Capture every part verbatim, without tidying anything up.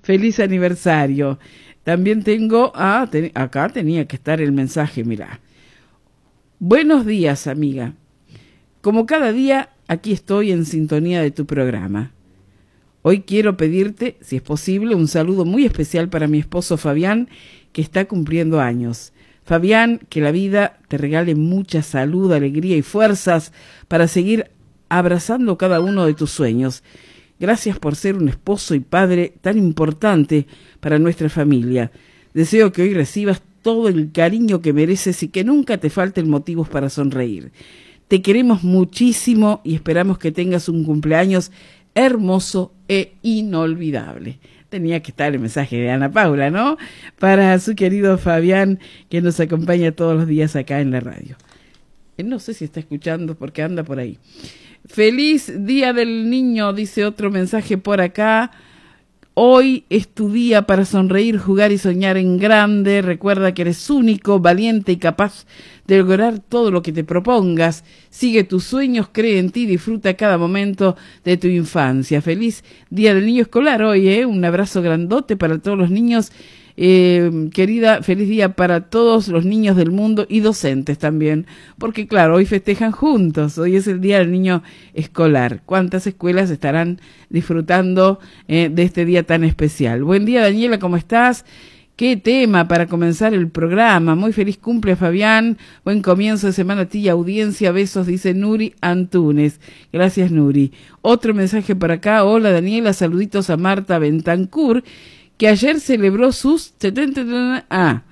Feliz aniversario. También tengo, ah, ten, acá tenía que estar el mensaje, mirá. Buenos días, amiga. Como cada día, aquí estoy en sintonía de tu programa. Hoy quiero pedirte, si es posible, un saludo muy especial para mi esposo Fabián, que está cumpliendo años. Fabián, que la vida te regale mucha salud, alegría y fuerzas para seguir abrazando cada uno de tus sueños. Gracias por ser un esposo y padre tan importante para nuestra familia. Deseo que hoy recibas todo el cariño que mereces y que nunca te falten motivos para sonreír. Te queremos muchísimo y esperamos que tengas un cumpleaños hermoso e inolvidable. Tenía que estar el mensaje de Ana Paula, ¿no? Para su querido Fabián, que nos acompaña todos los días acá en la radio. Él no sé si está escuchando porque anda por ahí. Feliz Día del Niño, dice otro mensaje por acá. Hoy es tu día para sonreír, jugar y soñar en grande. Recuerda que eres único, valiente y capaz de lograr todo lo que te propongas. Sigue tus sueños, cree en ti, disfruta cada momento de tu infancia. Feliz Día del Niño Escolar hoy, ¿eh? Un abrazo grandote para todos los niños. Eh, querida, feliz día para todos los niños del mundo y docentes también, porque claro, hoy festejan juntos, hoy es el Día del Niño Escolar. ¿Cuántas escuelas estarán disfrutando eh, de este día tan especial? Buen día, Daniela, ¿cómo estás? ¿Qué tema para comenzar el programa? Muy feliz cumple, Fabián. Buen comienzo de semana a ti y audiencia. Besos, dice Nuri Antunes. Gracias, Nuri. Otro mensaje por acá. Hola, Daniela. Saluditos a Marta Bentancur, que ayer celebró sus setenta... Ah,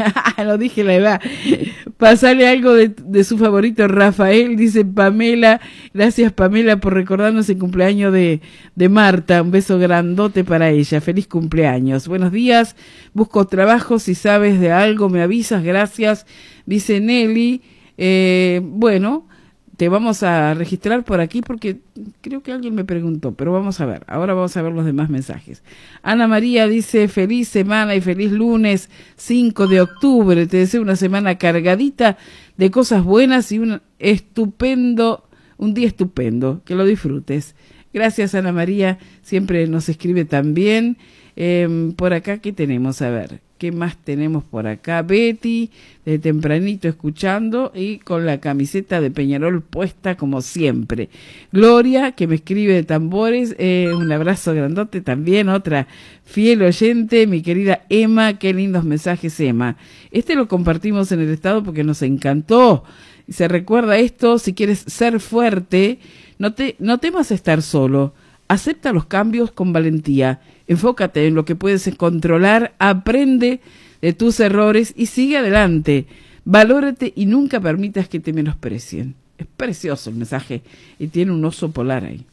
lo dije la edad. Pasale algo de, de su favorito Rafael, dice Pamela. Gracias, Pamela, por recordarnos el cumpleaños de, de Marta. Un beso grandote para ella. Feliz cumpleaños. Buenos días. Busco trabajo. Si sabes de algo, me avisas. Gracias, dice Nelly. Eh, bueno... Te vamos a registrar por aquí porque creo que alguien me preguntó, pero vamos a ver. Ahora vamos a ver los demás mensajes. Ana María dice, feliz semana y feliz lunes cinco de octubre. Te deseo una semana cargadita de cosas buenas y un estupendo, un día estupendo. Que lo disfrutes. Gracias, Ana María. Siempre nos escribe también. Eh, por acá, ¿qué tenemos? A ver, ¿qué más tenemos por acá? Betty, de tempranito escuchando y con la camiseta de Peñarol puesta como siempre. Gloria, que me escribe de tambores, eh, un abrazo grandote también, otra fiel oyente, mi querida Emma, qué lindos mensajes, Emma. Este lo compartimos en el estado porque nos encantó. Se recuerda esto, si quieres ser fuerte, no te, no temas estar solo. Acepta los cambios con valentía, enfócate en lo que puedes controlar, aprende de tus errores y sigue adelante. Valórate y nunca permitas que te menosprecien. Es precioso el mensaje y tiene un oso polar ahí.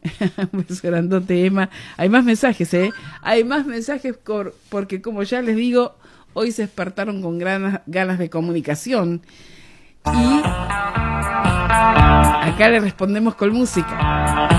Un beso grandote, Emma. Hay más mensajes, ¿eh? Hay más mensajes por, porque, como ya les digo, hoy se despertaron con ganas, ganas de comunicación. Y acá le respondemos con música.